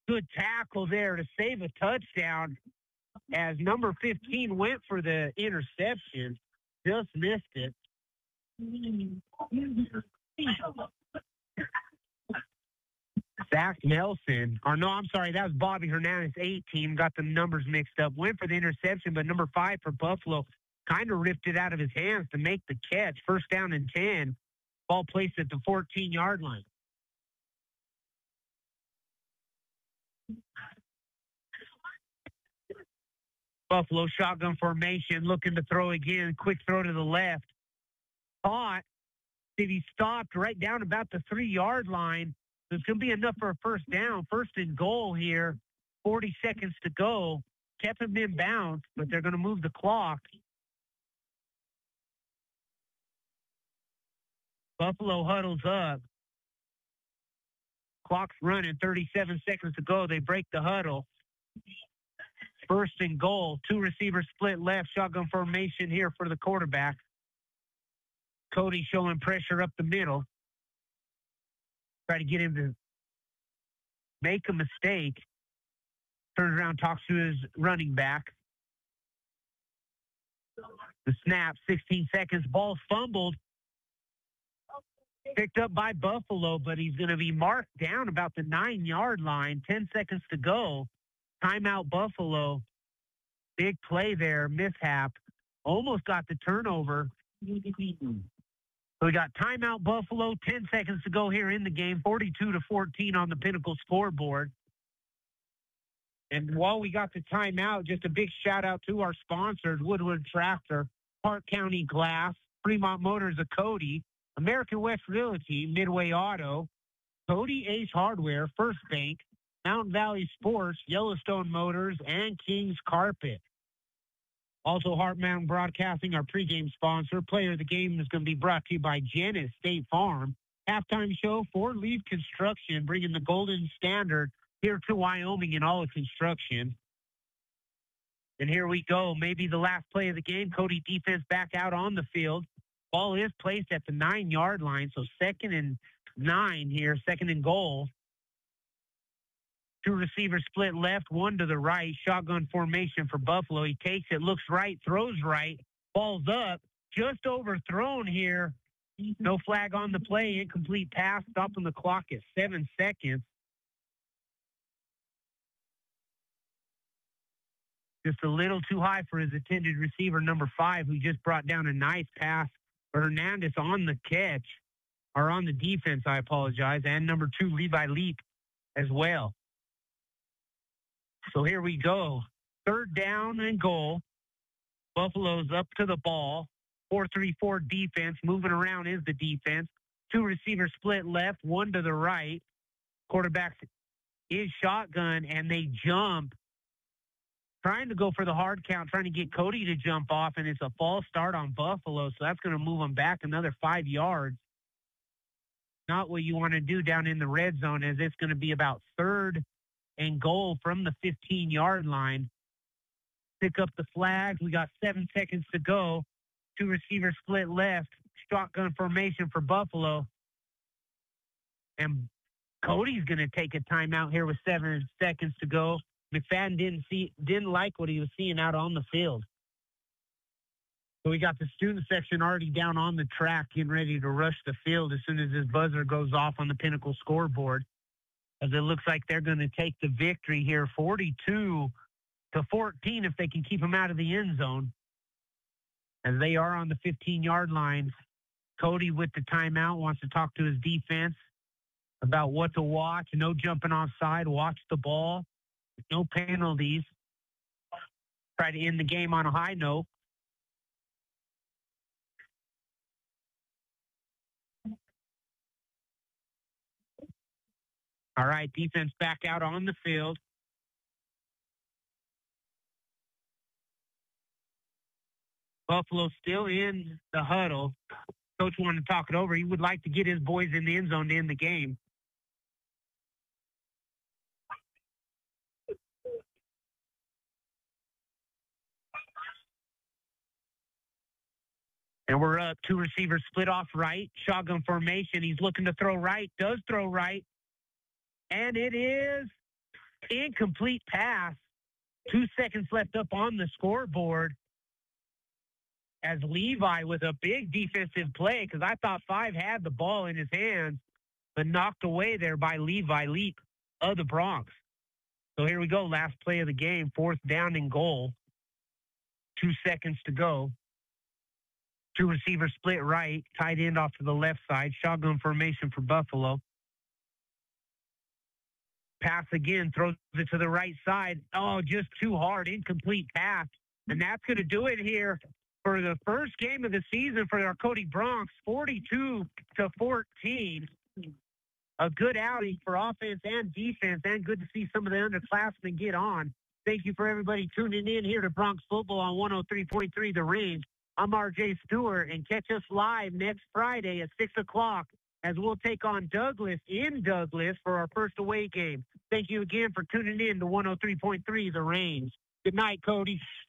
Good tackle there to save a touchdown as number 15 went for the interception. Just missed it. Zach Nelson, or no, I'm sorry, that was Bobby Hernandez, 18, got the numbers mixed up. Went for the interception, but number 5 for Buffalo kind of ripped it out of his hands to make the catch. First down and 10. Ball placed at the 14-yard line. Buffalo shotgun formation, looking to throw again. Quick throw to the left. Caught. He stopped right down about the 3-yard line. It's going to be enough for a first down. First and goal here. 40 seconds to go. Kept him in bounds, but they're going to move the clock. Buffalo huddles up. Clock's running. 37 seconds to go. They break the huddle. First and goal. 2 receivers split left. Shotgun formation here for the quarterback. Cody showing pressure up the middle. Try to get him to make a mistake. Turns around, talks to his running back. The snap, 16 seconds. Ball fumbled. Picked up by Buffalo, but he's going to be marked down about the 9-yard line. 10 seconds to go. Timeout Buffalo. Big play there. Mishap. Almost got the turnover. So we got timeout Buffalo. 10 seconds to go here in the game. 42-14 on the Pinnacle scoreboard. And while we got the timeout, just a big shout out to our sponsors, Woodward Tractor, Park County Glass, Fremont Motors of Cody, American West Realty, Midway Auto, Cody Ace Hardware, First Bank, Mountain Valley Sports, Yellowstone Motors, and King's Carpet. Also, Heart Mountain Broadcasting, our pregame sponsor. Player of the game is going to be brought to you by Janet State Farm. Halftime show, Ford Leaf Construction, bringing the golden standard here to Wyoming in all of construction. And here we go. Maybe the last play of the game. Cody defense back out on the field. Ball is placed at the 9-yard line, so 2nd and 9 here, 2nd and goal. 2 receivers split left, 1 to the right. Shotgun formation for Buffalo. He takes it, looks right, throws right, ball's up, just overthrown here. No flag on the play, incomplete pass, stopping the clock at 7 seconds. Just a little too high for his intended receiver, number 5, who just brought down a nice pass. Hernandez on the catch, or on the defense, I apologize, and number 2, Levi Leap as well. So here we go. 3rd down and goal. Buffalo's up to the ball. 4-3-4 defense. Moving around is the defense. 2 receivers split left, 1 to the right. Quarterback is shotgun, and they jump. Trying to go for the hard count, trying to get Cody to jump off, and it's a false start on Buffalo, so that's going to move them back another 5 yards. Not what you want to do down in the red zone, as it's going to be about 3rd and goal from the 15-yard line. Pick up the flags. We got 7 seconds to go. 2 receivers split left. Shotgun formation for Buffalo. And Cody's going to take a timeout here with 7 seconds to go. McFadden didn't like what he was seeing out on the field. So we got the student section already down on the track, getting ready to rush the field as soon as this buzzer goes off on the Pinnacle scoreboard. As it looks like they're going to take the victory here, 42-14, if they can keep them out of the end zone. As they are on the 15-yard line, Cody with the timeout wants to talk to his defense about what to watch. No jumping offside. Watch the ball. No penalties. Try to end the game on a high note. All right, defense back out on the field. Buffalo still in the huddle. Coach wanted to talk it over. He would like to get his boys in the end zone to end the game. And we're up. 2 receivers split off right. Shotgun formation. He's looking to throw right. Does throw right. And it is Incomplete pass. 2 seconds left up on the scoreboard as Levi with a big defensive play, because I thought Five had the ball in his hands, but knocked away there by Levi Leap of the Bronx. So here we go, last play of the game, 4th down and goal. 2 seconds to go. 2 receivers split right, tight end off to the left side, shotgun formation for Buffalo. Pass again, throws it to the right side. Oh, just too hard, incomplete pass. And that's going to do it here for the first game of the season for our Cody Bronx, 42-14. A good outing for offense and defense, and good to see some of the underclassmen get on. Thank you for everybody tuning in here to Bronx Football on 103.3 The Range. I'm RJ Stewart, and catch us live next Friday at 6 o'clock as we'll take on Douglas in Douglas for our first away game. Thank you again for tuning in to 103.3 The Range. Good night, Cody.